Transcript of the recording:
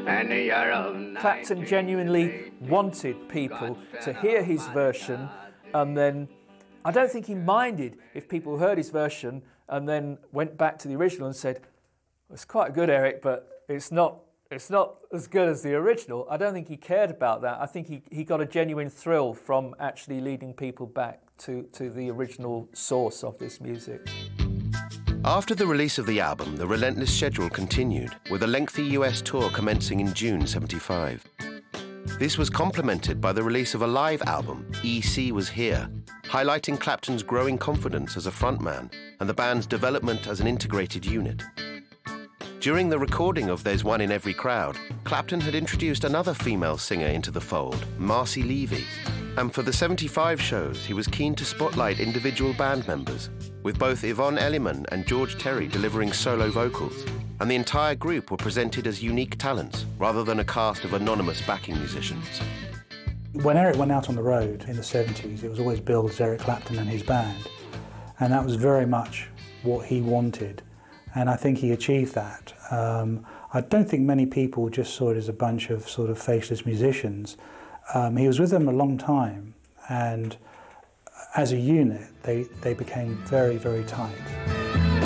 Clapton genuinely wanted people to hear his version, and then I don't think he minded if people heard his version and then went back to the original and said, "It's quite good, Eric, but it's not as good as the original." I don't think he cared about that. I think he got a genuine thrill from actually leading people back to the original source of this music. After the release of the album, the relentless schedule continued, with a lengthy US tour commencing in June '75. This was complemented by the release of a live album, E.C. Was Here, highlighting Clapton's growing confidence as a frontman and the band's development as an integrated unit. During the recording of There's One in Every Crowd, Clapton had introduced another female singer into the fold, Marcy Levy, and for the '75 shows, he was keen to spotlight individual band members, with both Yvonne Elliman and George Terry delivering solo vocals, and the entire group were presented as unique talents, rather than a cast of anonymous backing musicians. When Eric went out on the road in the '70s, it was always billed as Eric Clapton and his band, and that was very much what he wanted, and I think he achieved that. I don't think many people just saw it as a bunch of sort of faceless musicians. He was with them a long time, and as a unit, they became very, very tight.